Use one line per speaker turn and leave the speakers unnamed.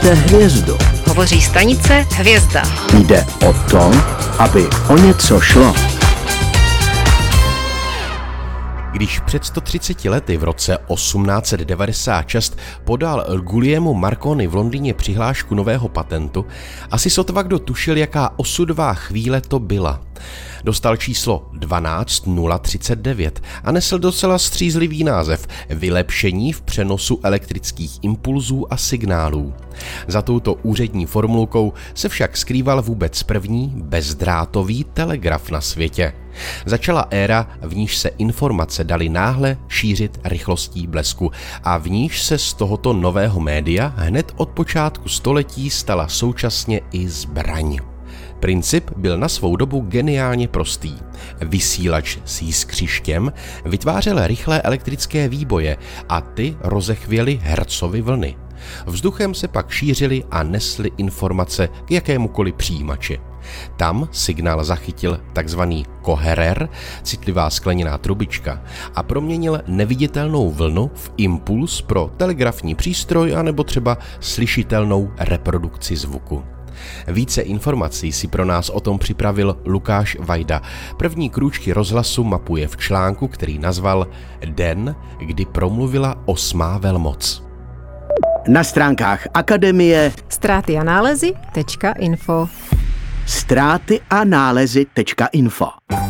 Máte hvězdu.
Hovoří stanice Hvězda.
Jde o to, aby o něco šlo.
Když před 130 lety v roce 1896 podal Guglielmo Marconi v Londýně přihlášku nového patentu, asi sotva kdo tušil, jaká osudová chvíle to byla. Dostal číslo 12039 a nesl docela střízlivý název Vylepšení v přenosu elektrických impulzů a signálů. Za touto úřední formulkou se však skrýval vůbec první bezdrátový telegraf na světě. Začala éra, v níž se informace daly náhle šířit rychlostí blesku a v níž se z tohoto nového média hned od počátku století stala současně i zbraň. Princip byl na svou dobu geniálně prostý. Vysílač s jiskřištěm vytvářel rychlé elektrické výboje a ty rozechvěly Hertzovy vlny. Vzduchem se pak šířily a nesly informace k jakémukoliv přijímači. Tam signál zachytil takzvaný koherer, citlivá skleněná trubička, a proměnil neviditelnou vlnu v impuls pro telegrafní přístroj anebo třeba slyšitelnou reprodukci zvuku. Více informací si pro nás o tom připravil Lukáš Vajda. První krůčky rozhlasu mapuje v článku, který nazval Den, kdy promluvila 8. velmoc.
Na stránkách Akademie
Ztráty a nálezy.info
ztráty a nálezy.info